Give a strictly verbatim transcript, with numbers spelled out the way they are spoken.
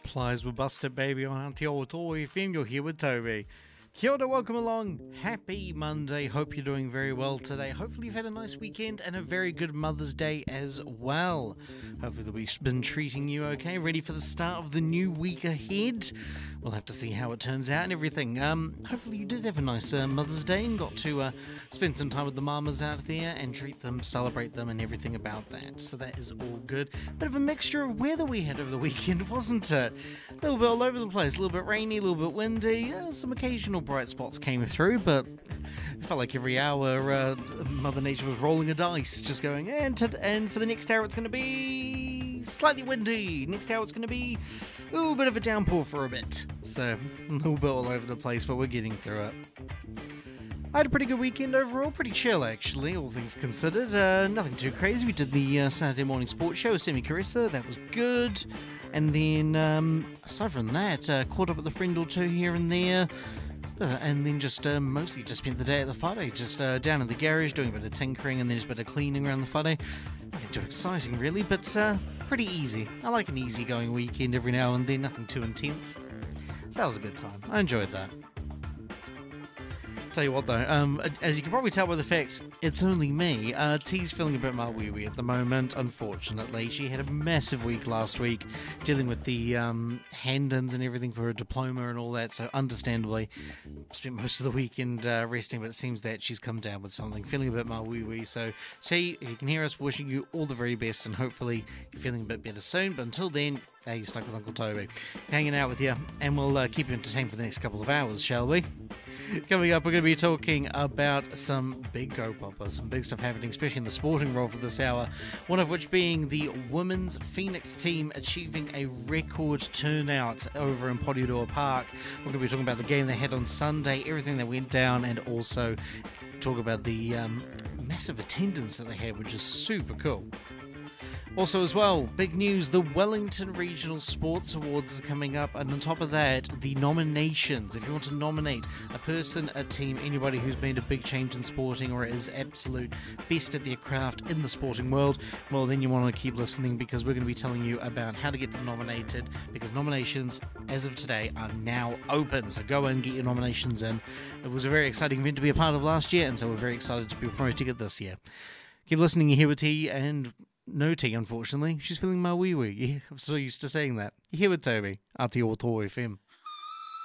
Plies with Busted Baby on Aotearoa F M. You're here with Toby. Kia ora, welcome along. Happy Monday. Hope you're doing very well today. Hopefully you've had a nice weekend and a very good Mother's Day as well. Hopefully the week's been treating you okay. Ready for the start of the new week ahead. We'll have to see how it turns out and everything. Um, hopefully you did have a nice uh, Mother's Day and got to uh, spend some time with the mamas out there and treat them, celebrate them and everything about that. So that is all good. Bit of a mixture of weather we had over the weekend, wasn't it? A little bit all over the place. A little bit rainy, a little bit windy. Uh, some occasional bright spots came through, but it felt like every hour uh, Mother Nature was rolling a dice, just going, and, to, and for the next hour it's going to be slightly windy. Next hour it's going to be a little bit of a downpour for a bit. So, a little bit all over the place, but we're getting through it. I had a pretty good weekend overall, pretty chill actually, all things considered. Uh, nothing too crazy. We did the uh, Saturday morning sports show with Semi Carissa, that was good. And then, um, aside from that, uh, caught up with a friend or two here and there. Uh, and then just uh, mostly just spent the day at the whare, just uh, down in the garage doing a bit of tinkering and then just a bit of cleaning around the whare. Nothing too exciting really, but uh, pretty easy. I like an easygoing weekend every now and then, nothing too intense. So that was a good time. I enjoyed that. Tell you what though, um, as you can probably tell by the fact it's only me, uh, T's feeling a bit malwee at the moment, unfortunately. She had a massive week last week dealing with the um, hand-ins and everything for her diploma and all that, so understandably spent most of the weekend uh, resting, but it seems that she's come down with something, feeling a bit malwee. So T, if you can hear us, wishing you all the very best and hopefully you're feeling a bit better soon, but until then, hey, you're stuck with Uncle Toby, hanging out with you, and we'll uh, keep you entertained for the next couple of hours, shall we? Coming up, we're going to be talking about some big go poppers, some big stuff happening, especially in the sporting world for this hour. One of which being the women's Phoenix team achieving a record turnout over in Porirua Park. We're going to be talking about the game they had on Sunday, everything that went down, and also talk about the um, massive attendance that they had, which is super cool. Also as well, big news, the Wellington Regional Sports Awards are coming up, and on top of that, the nominations. If you want to nominate a person, a team, anybody who's made a big change in sporting or is absolute best at their craft in the sporting world, well then you want to keep listening because we're going to be telling you about how to get them nominated, because nominations, as of today, are now open. So go and get your nominations in. It was a very exciting event to be a part of last year, and so we're very excited to be promoting it this year. Keep listening, you're here with T, and no T, unfortunately. She's feeling my wee wee. Yeah, I'm so used to saying that. You're here with Toby, Aotearoa F M.